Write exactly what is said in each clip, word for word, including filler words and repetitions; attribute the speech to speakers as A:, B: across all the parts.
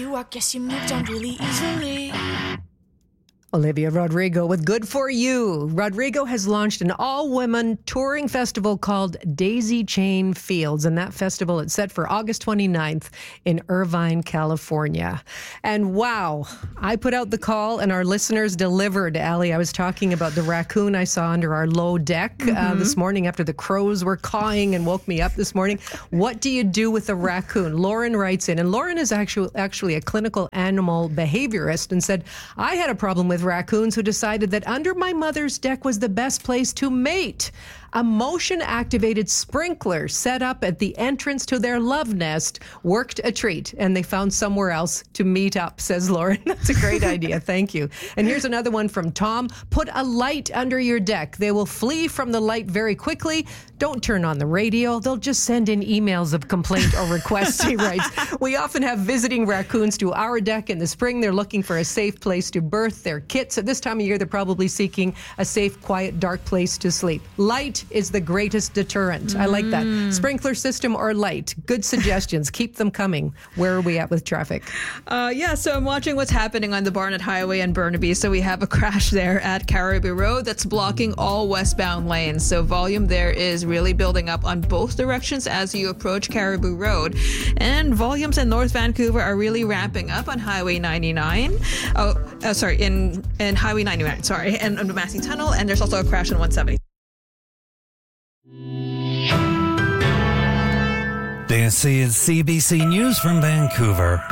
A: you, I guess you moved on really easily.
B: Olivia Rodrigo with Good For You. Rodrigo has launched an all-women touring festival called Daisy Chain Fields, and that festival is set for August twenty-ninth in Irvine, California. And wow, I put out the call and our listeners delivered. Ali, I was talking about the raccoon I saw under our low deck mm-hmm. uh, this morning after the crows were cawing and woke me up this morning. What do you do with a raccoon? Lauren writes in, and Lauren is actually, actually a clinical animal behaviorist and said, I had a problem with raccoons who decided that under my mother's deck was the best place to mate. A motion-activated sprinkler set up at the entrance to their love nest worked a treat, and they found somewhere else to meet up, says Lauren. That's a great idea. Thank you. And here's another one from Tom. Put a light under your deck. They will flee from the light very quickly. Don't turn on the radio. They'll just send in emails of complaint or requests, he writes. We often have visiting raccoons to our deck in the spring. They're looking for a safe place to birth their kits. At this time of year, they're probably seeking a safe, quiet, dark place to sleep. Light is the greatest deterrent. Mm. I like that. Sprinkler system or light. Good suggestions. Keep them coming. Where are we at with traffic?
C: Uh, yeah, so I'm watching what's happening on the Barnett Highway in Burnaby. So we have a crash there at Caribou Road that's blocking all westbound lanes. So volume there is really building up on both directions as you approach Caribou Road. And volumes in North Vancouver are really ramping up on Highway ninety-nine. Oh, uh, sorry, in, in Highway ninety-nine, sorry, and on the Massey Tunnel. And there's also a crash on one seventy.
D: This is C B C News from Vancouver.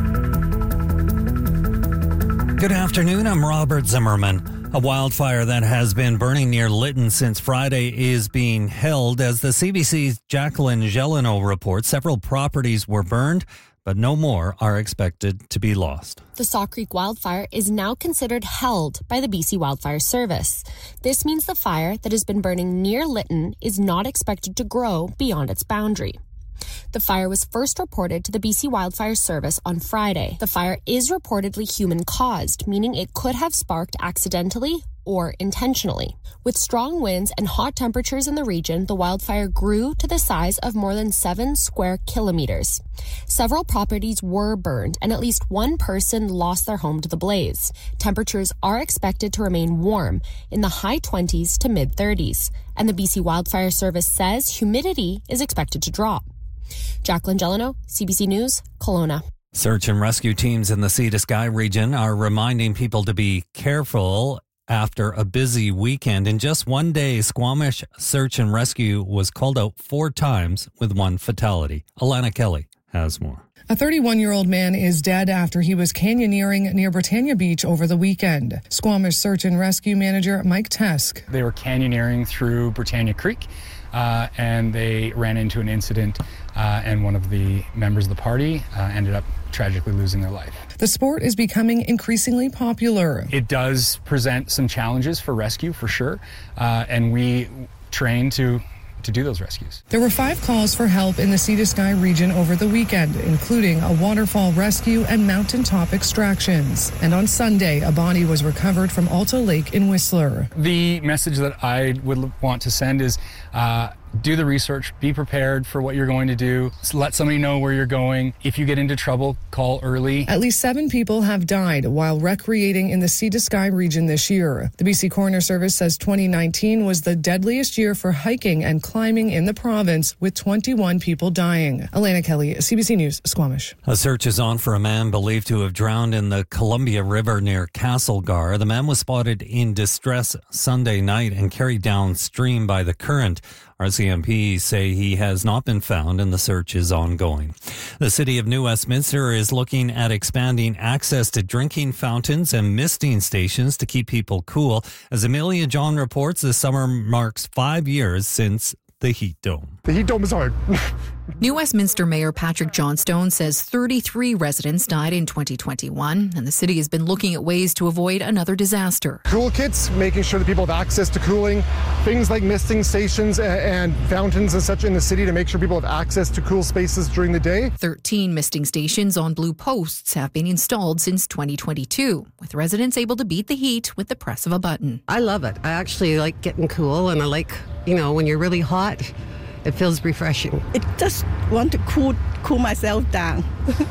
D: Good afternoon, I'm Robert Zimmerman. A wildfire that has been burning near Lytton since Friday is being held. As the C B C's Jacqueline Gelino reports, several properties were burned, but no more are expected to be lost.
E: The Saw Creek wildfire is now considered held by the B C Wildfire Service. This means the fire that has been burning near Lytton is not expected to grow beyond its boundary. The fire was first reported to the B C Wildfire Service on Friday. The fire is reportedly human-caused, meaning it could have sparked accidentally or intentionally. With strong winds and hot temperatures in the region, the wildfire grew to the size of more than seven square kilometers. Several properties were burned, and at least one person lost their home to the blaze. Temperatures are expected to remain warm, in the high twenties to mid-thirties, and the B C Wildfire Service says humidity is expected to drop. Jacqueline Gelino, C B C News, Kelowna.
D: Search and rescue teams in the Sea to Sky region are reminding people to be careful after a busy weekend. In just one day, Squamish Search and Rescue was called out four times with one fatality. Alana Kelly has more.
F: A thirty-one-year-old man is dead after he was canyoneering near Britannia Beach over the weekend. Squamish Search and Rescue Manager Mike Tesk.
G: They were canyoneering through Britannia Creek, uh, and they ran into an incident, uh, and one of the members of the party uh, ended up tragically losing their life.
F: The sport is becoming increasingly popular.
G: It does present some challenges for rescue, for sure, uh, and we train to to do those rescues.
F: There were five calls for help in the Sea to Sky region over the weekend, including a waterfall rescue and mountaintop extractions. And on Sunday, a body was recovered from Alta Lake in Whistler.
G: The message that I would want to send is uh, do the research, be prepared for what you're going to do, let somebody know where you're going. If you get into trouble, call early.
F: At least seven people have died while recreating in the Sea to Sky region this year. The B C Coroner Service says twenty nineteen was the deadliest year for hiking and climbing in the province, with twenty-one people dying. Alana Kelly, C B C News, Squamish.
D: A search is on for a man believed to have drowned in the Columbia River near Castlegar. The man was spotted in distress Sunday night and carried downstream by the current. R C M P say he has not been found and the search is ongoing. The city of New Westminster is looking at expanding access to drinking fountains and misting stations to keep people cool. As Amelia John reports, this summer marks five years since the heat dome.
H: The heat dome is hard.
I: New Westminster Mayor Patrick Johnstone says thirty-three residents died in twenty twenty-one, and the city has been looking at ways to avoid another disaster.
H: Cool kits, making sure that people have access to cooling, things like misting stations and fountains and such in the city to make sure people have access to cool spaces during the day.
I: thirteen misting stations on blue posts have been installed since twenty twenty-two, with residents able to beat the heat with the press of a button.
J: I love it. I actually like getting cool, and I like, you know, when you're really hot, it feels refreshing.
K: I just want to cool cool myself down.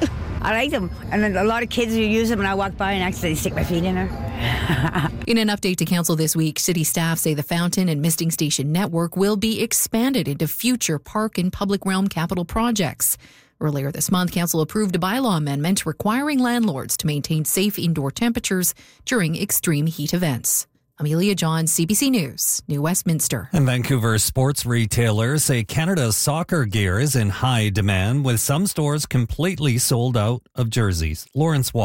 K: I like them. And then a lot of kids who use them, and I walk by and accidentally stick my feet in her.
I: In an update to council this week, city staff say the Fountain and Misting Station network will be expanded into future park and public realm capital projects. Earlier this month, council approved a bylaw amendment requiring landlords to maintain safe indoor temperatures during extreme heat events. Amelia John, C B C News, New Westminster.
D: And Vancouver sports retailers say Canada's soccer gear is in high demand, with some stores completely sold out of jerseys. Lawrence Wall.